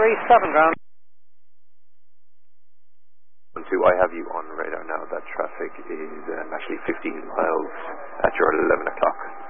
37 ground. I have you on radar now that traffic is actually 15 miles at your 11 o'clock.